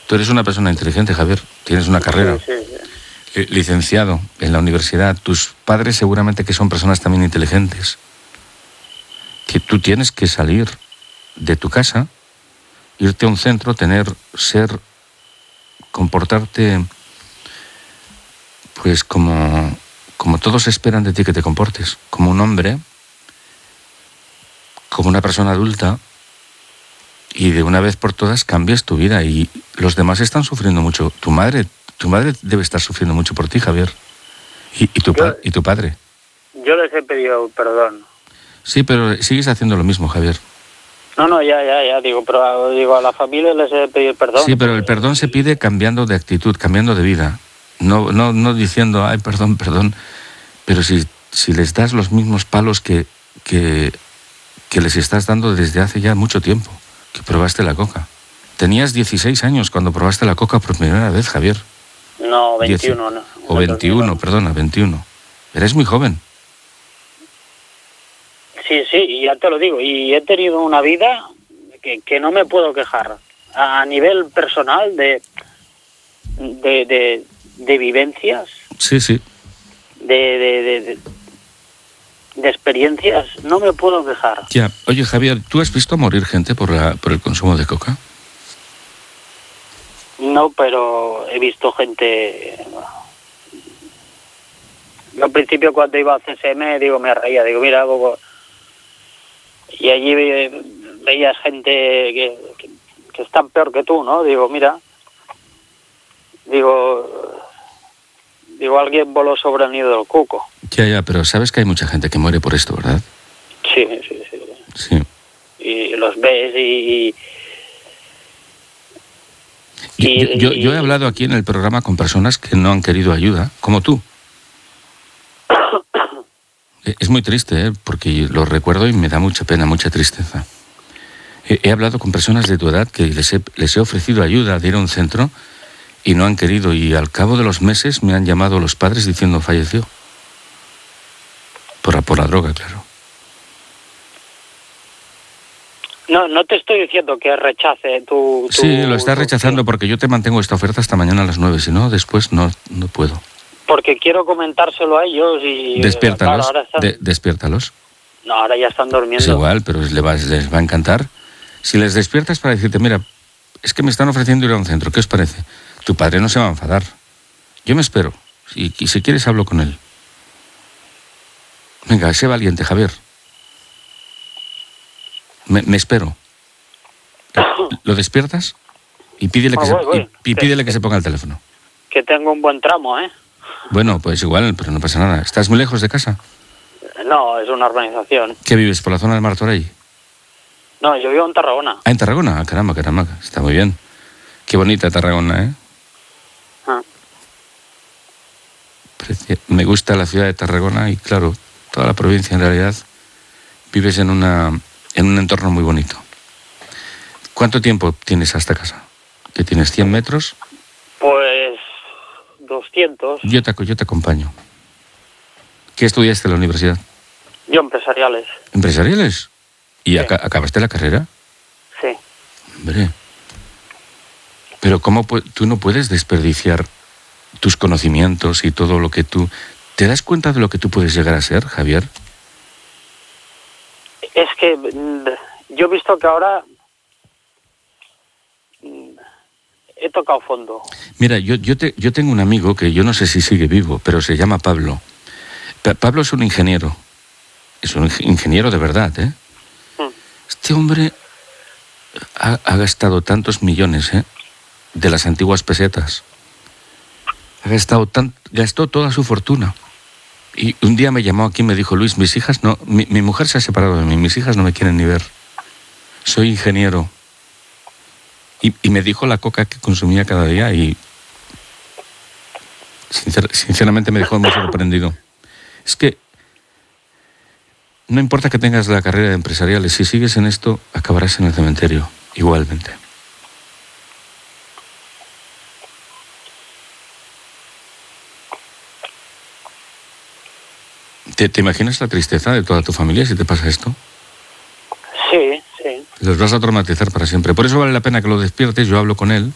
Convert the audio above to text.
Tú eres una persona inteligente, Javier. Tienes una carrera. Sí. Licenciado en la universidad. Tus padres seguramente que son personas también inteligentes. Que tú tienes que salir de tu casa, irte a un centro, comportarte, pues como todos esperan de ti que te comportes, como un hombre, como una persona adulta, y de una vez por todas cambies tu vida. Y los demás están sufriendo mucho. Tu madre debe estar sufriendo mucho por ti, Javier. Y tu padre. Yo les he pedido perdón. Sí, pero sigues haciendo lo mismo, Javier. No, ya, pero a la familia les he pedido perdón. Sí, pero el perdón se pide cambiando de actitud, cambiando de vida. No diciendo, ay, perdón. Pero si les das los mismos palos que les estás dando desde hace ya mucho tiempo, que probaste la coca. Tenías 16 años cuando probaste la coca por primera vez, Javier. No, 21, no. O 21, perdona, 21. Eres muy joven. Sí, y ya te lo digo. Y he tenido una vida que no me puedo quejar. A nivel personal de vivencias. Sí. De experiencias, no me puedo quejar. Ya. Oye, Javier, ¿tú has visto morir gente por el consumo de coca? No, pero he visto gente... Yo al principio cuando iba a CSM, me reía, mira, y allí veías gente que están peor que tú, ¿no? Mira, alguien voló sobre el nido del cuco. Ya, pero sabes que hay mucha gente que muere por esto, ¿verdad? Sí. Y los ves Yo he hablado aquí en el programa con personas que no han querido ayuda, como tú. Es muy triste, porque lo recuerdo y me da mucha pena, mucha tristeza. He hablado con personas de tu edad que les he ofrecido ayuda de ir a un centro y no han querido, y al cabo de los meses me han llamado los padres diciendo falleció. Por la droga, claro. No te estoy diciendo que rechace tu... Sí, lo estás rechazando porque yo te mantengo esta oferta hasta mañana a las 9, si no, después no puedo. Porque quiero comentárselo a ellos y... Despiértalos, claro, despiértalos. No, ahora ya están durmiendo. Es igual, pero les va a encantar. Si les despiertas para decirte, mira, es que me están ofreciendo ir a un centro, ¿qué os parece? Tu padre no se va a enfadar. Yo me espero. Y si quieres hablo con él. Venga, sé valiente, Javier. Me espero. ¿Lo despiertas? Y pídele que se ponga el teléfono. Que tengo un buen tramo, ¿eh? Bueno, pues igual, pero no pasa nada. ¿Estás muy lejos de casa? No, es una urbanización. ¿Qué vives? ¿Por la zona de Martorell? No, yo vivo en Tarragona. Ah, en Tarragona. Ah, caramba. Está muy bien. Qué bonita Tarragona, ¿eh? Me gusta la ciudad de Tarragona y, claro, toda la provincia en realidad. Vives en un entorno muy bonito. ¿Cuánto tiempo tienes hasta casa? ¿Que tienes 100 metros? Pues 200. Yo te acompaño. ¿Qué estudiaste en la universidad? Yo empresariales. ¿Empresariales? ¿Y sí. acabaste la carrera? Sí. Hombre. Pero ¿cómo tú no puedes desperdiciar tus conocimientos y todo lo que tú... ¿Te das cuenta de lo que tú puedes llegar a ser, Javier? Es que yo he visto que ahora he tocado fondo. Mira, yo tengo un amigo que yo no sé si sigue vivo, pero se llama Pablo. Pablo es un ingeniero. Es un ingeniero de verdad, ¿eh? Este hombre ha gastado tantos millones, de las antiguas pesetas. Gastó toda su fortuna. Y un día me llamó aquí y me dijo, Luis, mis hijas no... Mi mujer se ha separado de mí, mis hijas no me quieren ni ver. Soy ingeniero. Y me dijo la coca que consumía cada día y... Sinceramente me dejó muy sorprendido. Es que... No importa que tengas la carrera de empresariales, si sigues en esto, acabarás en el cementerio, igualmente. ¿Te imaginas la tristeza de toda tu familia si te pasa esto? Sí. Los vas a traumatizar para siempre. Por eso vale la pena que lo despiertes, yo hablo con él